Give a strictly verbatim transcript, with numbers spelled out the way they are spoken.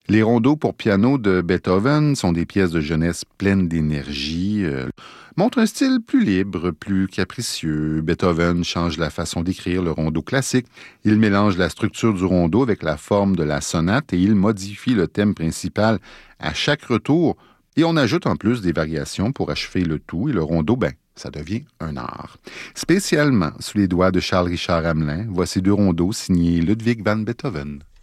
Les rondeaux pour piano de Beethoven sont des pièces de jeunesse pleines d'énergie, euh, montrent un style plus libre, plus capricieux. Beethoven change la façon d'écrire le rondo classique. Il mélange la structure du rondo avec la forme de la sonate et il modifie le thème principal à chaque retour. Et on ajoute en plus des variations pour achever le tout et le rondo, ben, ça devient un art. Spécialement sous les doigts de Charles Richard Hamelin, voici deux rondeaux signés Ludwig van Beethoven.